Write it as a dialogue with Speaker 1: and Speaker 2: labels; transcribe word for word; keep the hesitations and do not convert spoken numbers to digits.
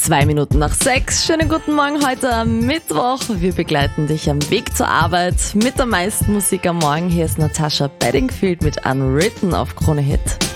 Speaker 1: Zwei Minuten nach sechs. Schönen guten Morgen heute am Mittwoch. Wir begleiten dich am Weg zur Arbeit mit der meisten Musik am Morgen. Hier ist Natasha Bedingfield mit Unwritten auf Krone Hit.